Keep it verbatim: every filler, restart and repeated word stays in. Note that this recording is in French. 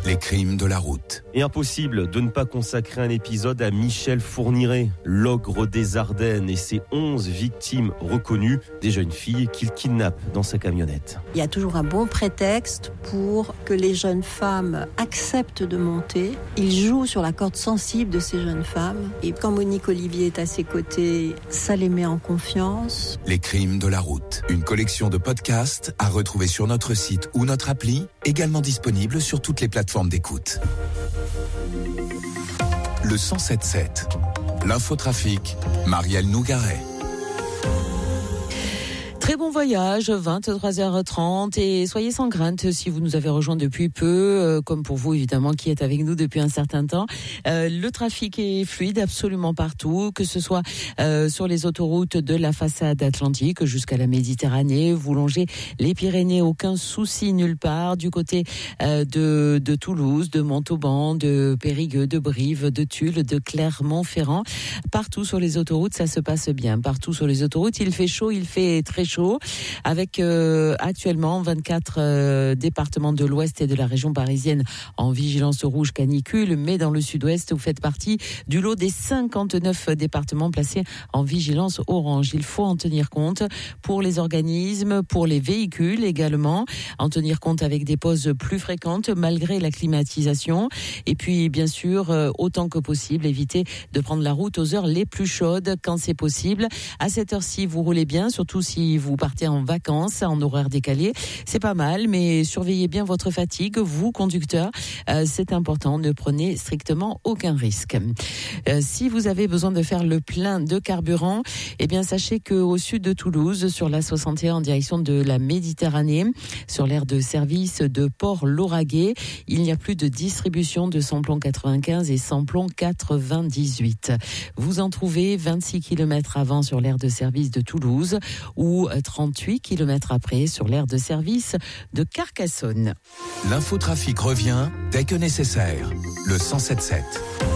Les crimes de la route. Et impossible de ne pas consacrer un épisode à Michel Fourniret, l'ogre des Ardennes et ses onze victimes reconnues, des jeunes filles qu'il kidnappe dans sa camionnette. Il y a toujours un bon prétexte pour que les jeunes femmes acceptent de monter. Il joue sur la corde sensible de ces jeunes femmes. Et quand Monique Olivier est à ses côtés, ça les met en confiance. Les crimes de la route. Une collection de podcasts à retrouver sur notre site ou notre appli, également disponible sur toutes les plateformes d'écoute. Le cent sept sept. L'infotrafic, Marielle Nougaret. Très bon voyage, vingt-trois heures trente, et soyez sans crainte si vous nous avez rejoints depuis peu, euh, comme pour vous évidemment qui êtes avec nous depuis un certain temps. Euh, le trafic est fluide absolument partout, que ce soit euh, sur les autoroutes de la façade atlantique jusqu'à la Méditerranée. Vous longez les Pyrénées, aucun souci nulle part. Du côté euh, de, de Toulouse, de Montauban, de Périgueux, de Brive, de Tulle, de Clermont-Ferrand. Partout sur les autoroutes, ça se passe bien. Partout sur les autoroutes, il fait chaud, il fait très chaud. Avec euh, actuellement vingt-quatre euh, départements de l'Ouest et de la région parisienne en vigilance rouge canicule, mais dans le Sud-Ouest, vous faites partie du lot des cinquante-neuf départements placés en vigilance orange. Il faut en tenir compte pour les organismes, pour les véhicules également, en tenir compte avec des pauses plus fréquentes malgré la climatisation. Et puis, bien sûr, euh, autant que possible, éviter de prendre la route aux heures les plus chaudes quand c'est possible. À cette heure-ci, vous roulez bien, surtout si vous partez en vacances, en horaire décalé. C'est pas mal, mais surveillez bien votre fatigue, vous, conducteurs. Euh, c'est important, ne prenez strictement aucun risque. Euh, si vous avez besoin de faire le plein de carburant, eh bien, sachez qu'au sud de Toulouse, sur la soixante et un en direction de la Méditerranée, sur l'aire de service de Port-Lauragais, il n'y a plus de distribution de samplon quatre-vingt-quinze et samplon quatre-vingt-dix-huit. Vous en trouvez vingt-six kilomètres avant sur l'aire de service de Toulouse ou trente-huit kilomètres après sur l'aire de service de Carcassonne. L'infotrafic revient dès que nécessaire. Le cent sept sept.